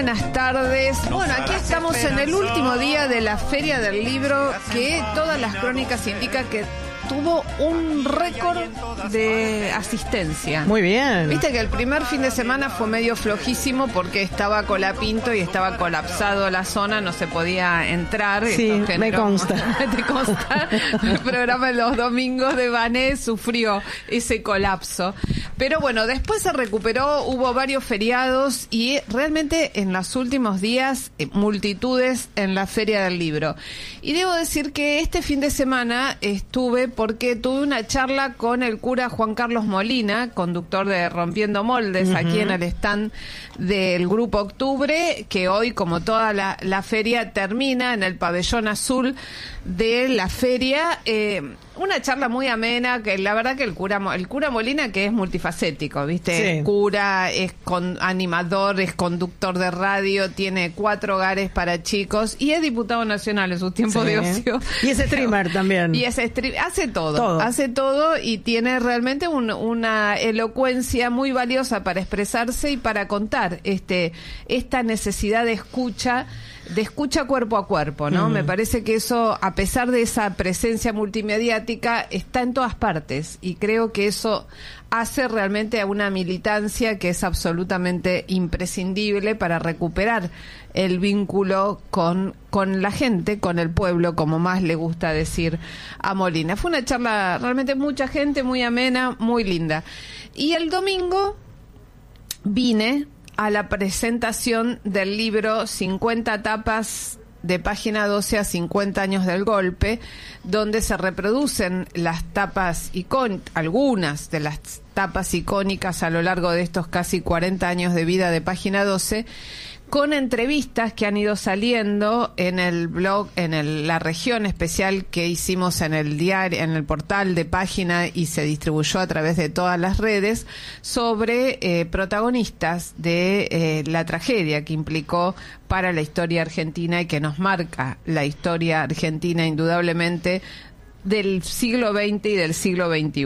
buenas tardes. Bueno, aquí estamos en el último día de la Feria del Libro, que todas las crónicas indican que tuvo un récord de asistencia. Muy bien. Viste que el primer fin de semana fue medio flojísimo porque estaba Colapinto y estaba colapsado la zona, no se podía entrar. Sí, me consta. ¿Te consta? El programa de los domingos de Bané sufrió ese colapso. Pero bueno, después se recuperó, hubo varios feriados y realmente en los últimos días multitudes en la Feria del Libro. Y debo decir que este fin de semana estuve porque tuve una charla con el cura Juan Carlos Molina, conductor de Rompiendo Moldes, aquí en el stand del Grupo Octubre, que hoy, como toda la feria, termina en el pabellón azul de la feria. Una charla muy amena, que la verdad que el cura Molina, que es multifacético, ¿viste? Sí. Cura, es animador, es conductor de radio, tiene 4 hogares para chicos y es diputado nacional en sus tiempos de ocio. Y es streamer también. Y hace todo y tiene realmente una elocuencia muy valiosa para expresarse y para contar esta necesidad de escucha cuerpo a cuerpo, ¿no? Me parece que eso, a pesar de esa presencia multimediática, está en todas partes y creo que eso hace realmente a una militancia que es absolutamente imprescindible para recuperar el vínculo con la gente, con el pueblo, como más le gusta decir a Molina. Fue una charla realmente mucha gente, muy amena, muy linda. Y el domingo vine a la presentación del libro 50 tapas de Página 12 a 50 años del golpe, donde se reproducen las tapas algunas de las tapas icónicas a lo largo de estos casi 40 años de vida de Página 12, con entrevistas que han ido saliendo en el blog, la región especial que hicimos en el diario, en el portal de Página, y se distribuyó a través de todas las redes, sobre protagonistas de la tragedia que implicó para la historia argentina y que nos marca la historia argentina indudablemente del siglo XX y del siglo XXI.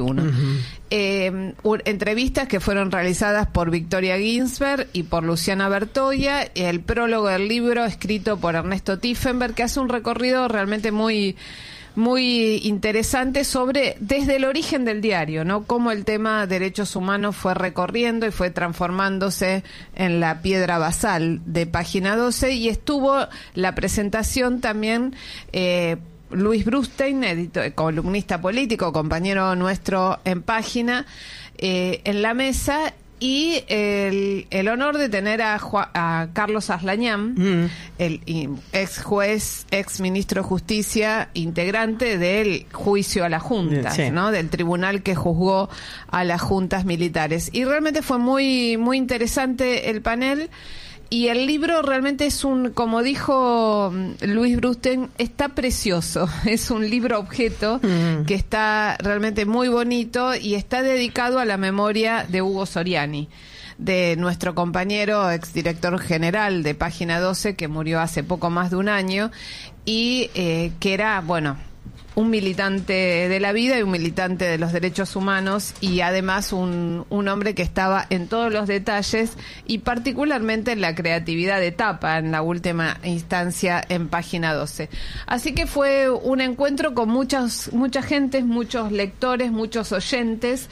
Entrevistas que fueron realizadas por Victoria Ginsberg y por Luciana Bertoia, el prólogo del libro escrito por Ernesto Tiefenberg, que hace un recorrido realmente muy interesante desde el origen del diario, ¿no? Cómo el tema derechos humanos fue recorriendo y fue transformándose en la piedra basal de Página 12, y estuvo la presentación también Luis Brustein, columnista político, compañero nuestro en Página, en la mesa, y el honor de tener a Carlos Aslañán, el ex juez, ex ministro de Justicia, integrante del juicio a las juntas, sí, ¿no? Del tribunal que juzgó a las juntas militares. Y realmente fue muy, muy interesante el panel. Y el libro realmente es como dijo Luis Brustein, está precioso. Es un libro objeto que está realmente muy bonito y está dedicado a la memoria de Hugo Soriani, de nuestro compañero exdirector general de Página 12, que murió hace poco más de un año, y que era, un militante de la vida y un militante de los derechos humanos, y además un hombre que estaba en todos los detalles y particularmente en la creatividad de tapa, en la última instancia en Página 12. Así que fue un encuentro con mucha gente, muchos lectores, muchos oyentes,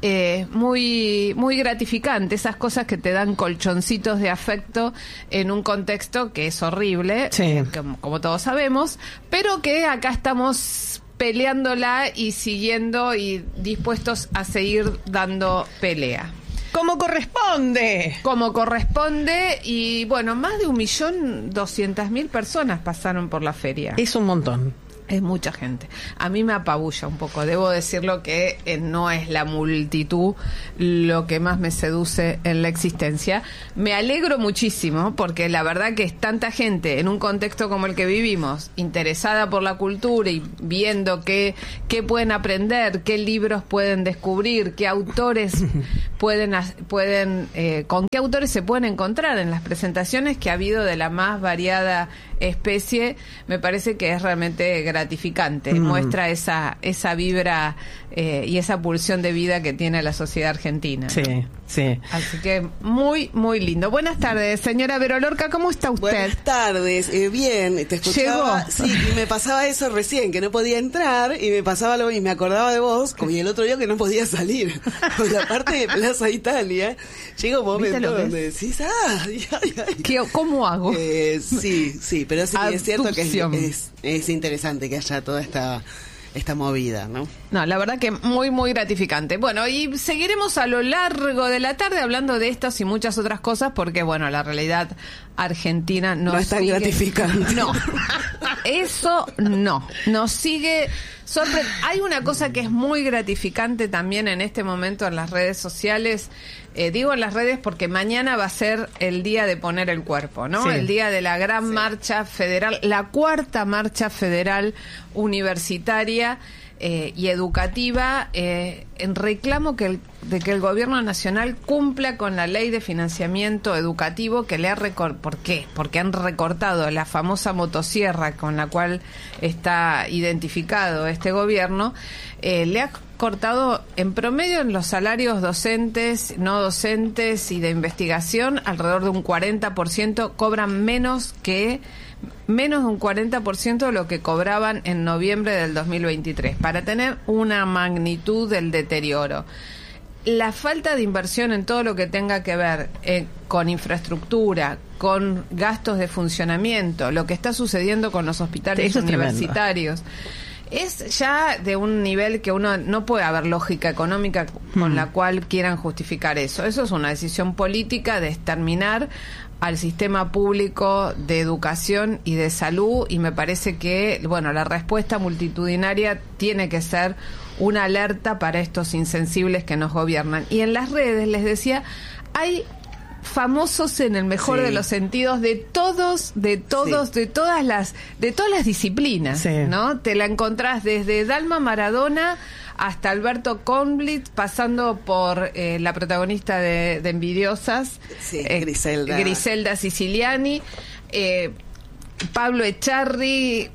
muy, muy gratificante, esas cosas que te dan colchoncitos de afecto en un contexto que es horrible, sí, como todos sabemos, pero que acá estamos peleándola y siguiendo y dispuestos a seguir dando pelea. Como corresponde, y más de 1.200.000 personas pasaron por la feria. Es un montón. Es mucha gente. A mí me apabulla un poco. Debo decirlo que no es la multitud lo que más me seduce en la existencia. Me alegro muchísimo porque la verdad que es tanta gente en un contexto como el que vivimos, interesada por la cultura y viendo qué pueden aprender, qué libros pueden descubrir, qué autores con qué autores se pueden encontrar en las presentaciones que ha habido de la más variada especie. Me parece que es realmente gratificante gratificante, muestra esa vibra y esa pulsión de vida que tiene la sociedad argentina. Sí, ¿no? Sí. Así que muy, muy lindo. Buenas tardes, señora Vero Lorca, ¿cómo está usted? Buenas tardes, bien, te escuchaba. Llegó. Sí, y me pasaba eso recién, que no podía entrar, y me pasaba y me acordaba de vos, como y el otro día que no podía salir. Por la parte de Plaza Italia, llega un momento donde decís, ¿Cómo hago? Sí, pero sí, Abducción. es cierto que es interesante que haya toda esta movida, ¿no? No, la verdad que muy, muy gratificante. Bueno, y seguiremos a lo largo de la tarde hablando de estos y muchas otras cosas porque, bueno, la realidad argentina no es tan sigue... gratificante. No, eso no. Nos sigue Hay una cosa que es muy gratificante también en este momento en las redes sociales. Digo en las redes porque mañana va a ser el día de poner el cuerpo, ¿no? Sí. El día de la gran marcha federal, la cuarta marcha federal universitaria y educativa en reclamo de que el gobierno nacional cumpla con la ley de financiamiento educativo que le ha recortado. ¿Por qué? Porque han recortado la famosa motosierra con la cual está identificado este gobierno, le ha cortado en promedio en los salarios docentes, no docentes y de investigación alrededor de un 40%, cobran menos de un 40% de lo que cobraban en noviembre del 2023, para tener una magnitud del deterioro. La falta de inversión en todo lo que tenga que ver con infraestructura, con gastos de funcionamiento, lo que está sucediendo con los hospitales universitarios, es ya de un nivel que uno no puede haber lógica económica con la cual quieran justificar eso. Eso es una decisión política de exterminar al sistema público de educación y de salud, y me parece que, bueno, la respuesta multitudinaria tiene que ser una alerta para estos insensibles que nos gobiernan. Y en las redes, les decía, hay famosos en el mejor de los sentidos de todas las disciplinas, ¿no? Te la encontrás desde Dalma Maradona hasta Alberto Conblit, pasando por la protagonista de Envidiosas, Griselda Siciliani, Pablo Echarri,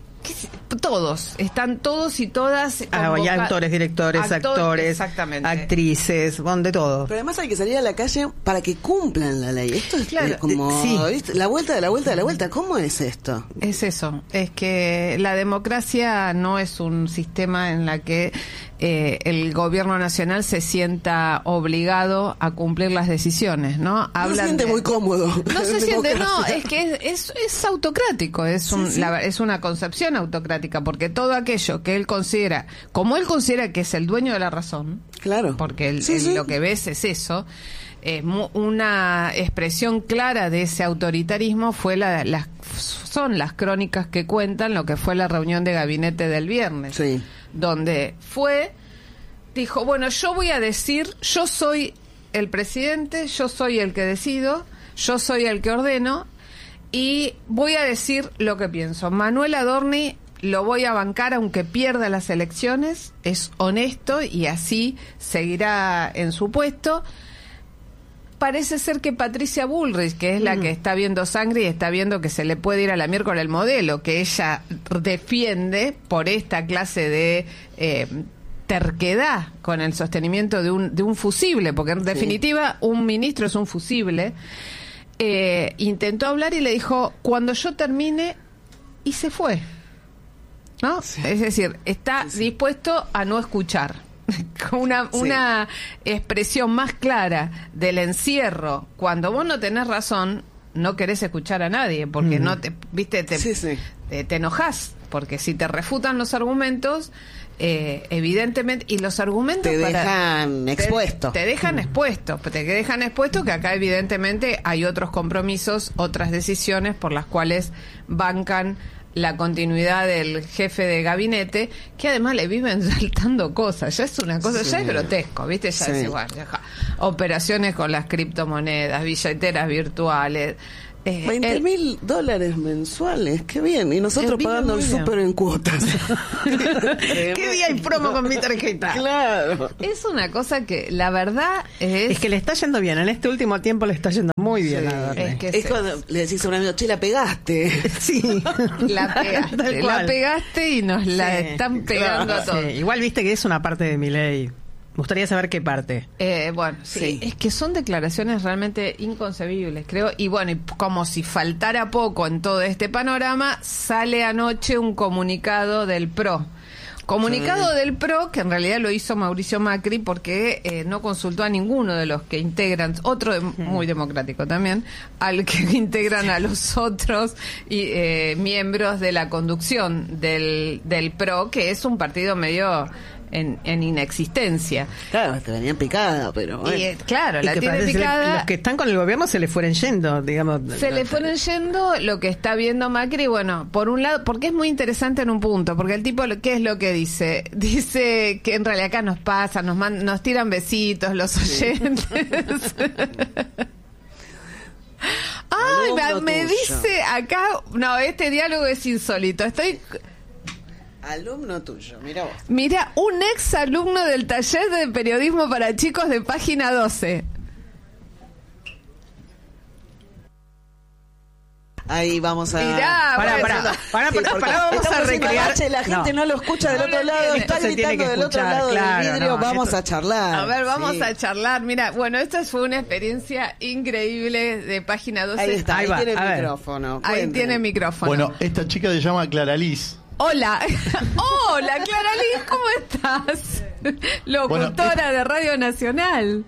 están todos y todas y actores, directores, actores, actrices, de todo. Pero además hay que salir a la calle para que cumplan la ley. Esto es como ¿viste? La vuelta de la vuelta de la vuelta. ¿Cómo es esto? Es eso, es que la democracia no es un sistema en la que el gobierno nacional se sienta obligado a cumplir las decisiones, ¿no? No se siente muy cómodo. No se siente, no, es que es autocrático, es una concepción autocrática, porque todo aquello que él considera, como él considera que es el dueño de la razón, claro, porque lo que ves es eso, una expresión clara de ese autoritarismo son las crónicas que cuentan lo que fue la reunión de gabinete del viernes, donde dijo, bueno, yo voy a decir, yo soy el presidente, yo soy el que decido, yo soy el que ordeno, y voy a decir lo que pienso. Manuel Adorni lo voy a bancar aunque pierda las elecciones, es honesto y así seguirá en su puesto. Parece ser que Patricia Bullrich, que es la que está viendo sangre y está viendo que se le puede ir a la miércoles el modelo, que ella defiende por esta clase de terquedad con el sostenimiento de un fusible, porque en definitiva un ministro es un fusible, intentó hablar y le dijo, cuando yo termine, y se fue, ¿no? Es decir, está dispuesto a no escuchar. Una expresión más clara del encierro. Cuando vos no tenés razón, no querés escuchar a nadie, porque no te enojás, porque si te refutan los argumentos, evidentemente, y los argumentos te dejan expuesto. Te dejan expuesto, que acá evidentemente hay otros compromisos, otras decisiones por las cuales bancan la continuidad del jefe de gabinete, que además le viven saltando cosas. Ya es una cosa, ya es grotesco, ¿viste? Ya es igual. Operaciones con las criptomonedas, billeteras virtuales, $20,000 mensuales, qué bien. Y nosotros pagando el súper en cuotas. ¿Qué día hay promo con mi tarjeta? Claro. Es una cosa que la verdad es que le está yendo bien. En este último tiempo le está yendo muy bien. Sí. Es cuando le decís a un amigo, che, la pegaste. Sí. La pegaste y nos la están pegando a todos. Sí. Igual viste que es una parte de mi ley. Me gustaría saber qué parte. Bueno, sí, es que son declaraciones realmente inconcebibles, creo. Y bueno, y como si faltara poco en todo este panorama, sale anoche un comunicado del PRO. Del PRO, que en realidad lo hizo Mauricio Macri porque no consultó a ninguno de los que integran, muy democrático también, al que integran a los otros miembros de la conducción del PRO, que es un partido medio en inexistencia. Claro, te venían picada, pero bueno. Claro, la tiene picada. Los que están con el gobierno se le fueron yendo, digamos. Se le fueron yendo. Lo que está viendo Macri, bueno, por un lado, porque es muy interesante en un punto, porque el tipo, ¿qué es lo que dice? Dice que en realidad acá nos pasa, nos tiran besitos los oyentes. Ay, me dice acá, no, este diálogo es insólito. Alumno tuyo, mira vos. Mira, un ex alumno del taller de periodismo para chicos de Página 12. Ahí vamos a... Mirá, vamos a recrear. La gente no lo escucha del otro lado, está gritando del otro lado del vidrio. Vamos a charlar. A ver, vamos a charlar. Mira, bueno, esta fue una experiencia increíble de Página 12. Ahí está, ahí tiene el micrófono. Ahí tiene el micrófono. Bueno, esta chica se llama Clara Liz. Hola, Clara Liz, ¿cómo estás? Locutora de Radio Nacional.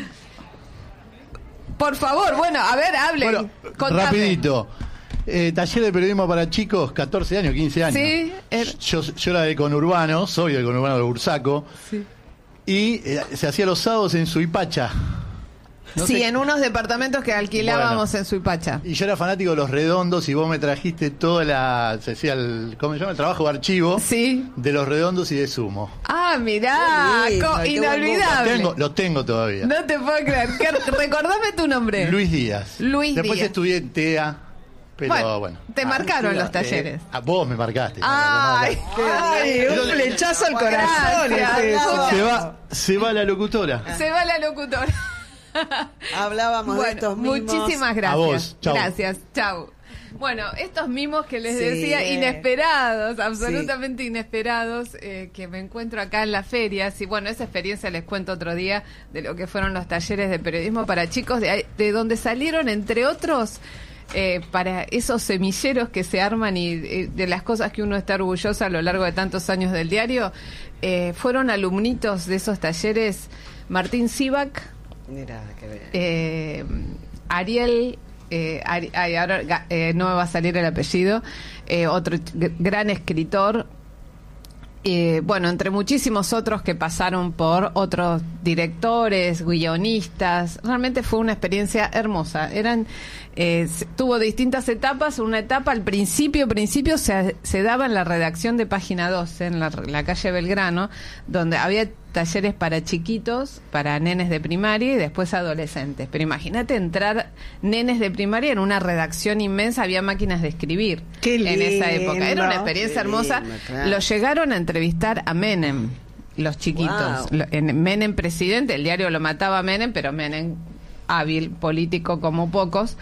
Por favor, bueno, a ver, hablen. Bueno, contame. Rapidito. Taller de periodismo para chicos, 14 años, 15 años. Sí. Yo era del conurbano, soy del conurbano de Bursaco. Sí. Y se hacía los sábados en Suipacha. En unos departamentos que alquilábamos en Suipacha. Y yo era fanático de Los Redondos y vos me trajiste toda se decía ¿cómo se llama? El trabajo de archivo de Los Redondos y de Sumo. Ah, mirá, inolvidable. Lo tengo todavía. No te puedo creer. Recordame tu nombre. Luis Díaz. Después estudié en TEA. Pero bueno. Te marcaron los talleres. Vos me marcaste. Ay, un flechazo al corazón. Se va la locutora. Hablábamos de estos mimos. Muchísimas gracias. A vos, chau. Gracias, chau. Bueno, estos mimos que les decía, inesperados, absolutamente inesperados, que me encuentro acá en las ferias. Y bueno, esa experiencia les cuento otro día de lo que fueron los talleres de periodismo para chicos, de donde salieron, entre otros, para esos semilleros que se arman y de las cosas que uno está orgullosa a lo largo de tantos años del diario. Fueron alumnitos de esos talleres Martín Sivak, mira, qué bien. Ariel, ahora no me va a salir el apellido, otro gran escritor, bueno, entre muchísimos otros que pasaron por otros directores, guionistas. Realmente fue una experiencia hermosa. Tuvo distintas etapas. Una etapa al principio se daba en la redacción de Página 12, en la calle Belgrano, donde había talleres para chiquitos, para nenes de primaria y después adolescentes. Pero imagínate entrar nenes de primaria en una redacción inmensa, había máquinas de escribir en esa época. Era una experiencia hermosa. Claro. Lo llegaron a entrevistar a Menem, los chiquitos. Wow. Menem presidente, el diario lo mataba a Menem, pero Menem, hábil político como pocos,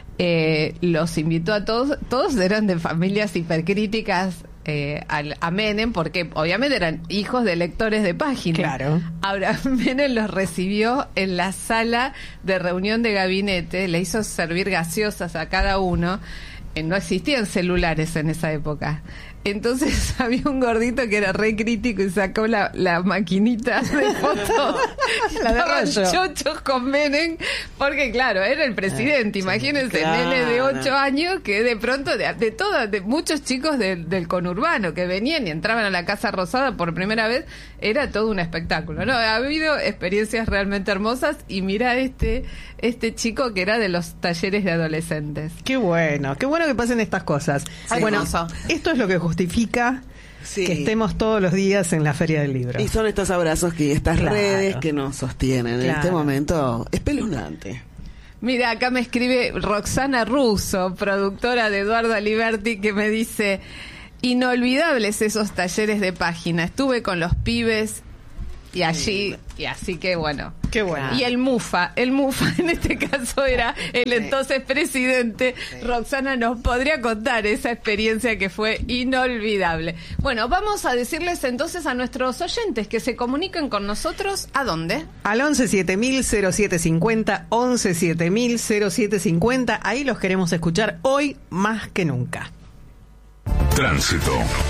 los invitó a todos eran de familias hipercríticas a Menem, porque obviamente eran hijos de lectores de Página. Claro. Ahora Menem los recibió en la sala de reunión de gabinete, le hizo servir gaseosas a cada uno. No existían celulares en esa época. Entonces había un gordito que era re crítico y sacó la maquinita de fotos. Estaban chochos con Menem, porque claro, era el presidente. Imagínense, nene de 8 años que de pronto, de muchos chicos del conurbano que venían y entraban a la Casa Rosada por primera vez, era todo un espectáculo, ¿no? Ha habido experiencias realmente hermosas y mira este chico que era de los talleres de adolescentes. Qué bueno que pasen estas cosas. Sí, bueno, esto es lo que justifica que estemos todos los días en la Feria del Libro. Y son estos abrazos y estas redes que nos sostienen en este momento espeluznante. Mira, acá me escribe Roxana Russo, productora de Eduardo Aliberti, que me dice: inolvidables esos talleres de página. Estuve con los pibes y allí, y así que bueno. Qué bueno. Y el Mufa en este caso era el entonces presidente. Roxana nos podría contar esa experiencia que fue inolvidable. Bueno, vamos a decirles entonces a nuestros oyentes que se comuniquen con nosotros. ¿A dónde? Al 117000-0750, 117000-0750. Ahí los queremos escuchar hoy más que nunca. Tránsito.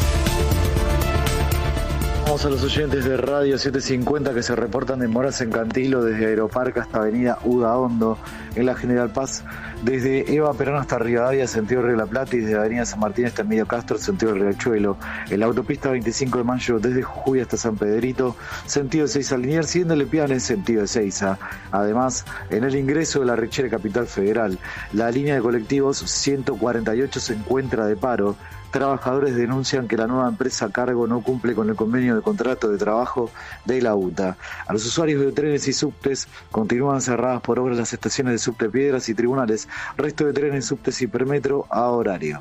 Vamos a los oyentes de Radio 750 que se reportan demoras en Cantilo desde Aeroparque hasta Avenida Udaondo, en la General Paz, desde Eva Perón hasta Rivadavia, sentido Río de la Plata, y desde Avenida San Martín hasta Emilio Castro, sentido Riachuelo. En la autopista 25 de Mayo desde Jujuy hasta San Pedrito, sentido Ezeiza Liniers, y en Lepiane en sentido Ezeiza. Además, en el ingreso de la Richera Capital Federal, la línea de colectivos 148 se encuentra de paro. Trabajadores denuncian que la nueva empresa a cargo no cumple con el convenio de contrato de trabajo de la UTA. A los usuarios de trenes y subtes continúan cerradas por obras las estaciones de subte Piedras y Tribunales. Resto de trenes, subtes y Permetro a horario.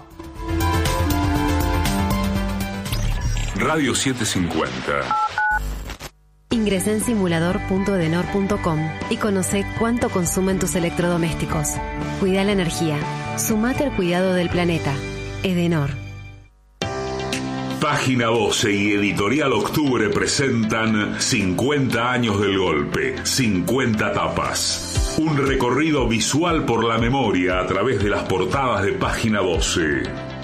Radio 750. Ingresa en simulador.edenor.com y conoce cuánto consumen tus electrodomésticos. Cuida la energía. Sumate al cuidado del planeta. Edenor. Página 12 y Editorial Octubre presentan 50 años del golpe, 50 tapas. Un recorrido visual por la memoria a través de las portadas de Página 12.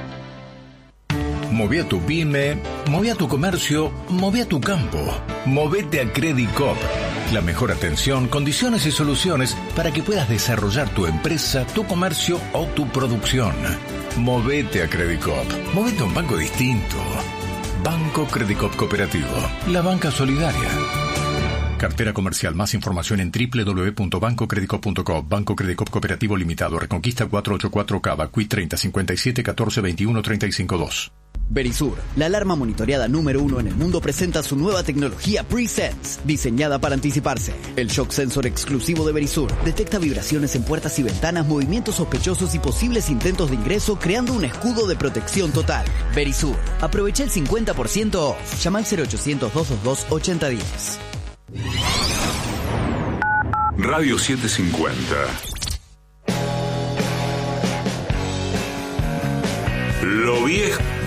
Moví a tu pyme, moví a tu comercio, moví a tu campo. Movete a Credit Coop. La mejor atención, condiciones y soluciones para que puedas desarrollar tu empresa, tu comercio o tu producción. Movete a Credit Coop. Movete a un banco distinto. Banco Credit Coop Cooperativo. La banca solidaria. Cartera comercial. Más información en www.bancocreditcoop.com. Banco Credit Coop Cooperativo Limitado. Reconquista 484 Cava. Quit 30 57 14 21 35 2. Verisur, la alarma monitoreada número 1 en el mundo, presenta su nueva tecnología Pre-Sense, diseñada para anticiparse. El shock sensor exclusivo de Verisur detecta vibraciones en puertas y ventanas, movimientos sospechosos y posibles intentos de ingreso, creando un escudo de protección total. Verisur, aprovecha el 50% off. Llama al 0800-222-8010. Radio 750. Lo viejo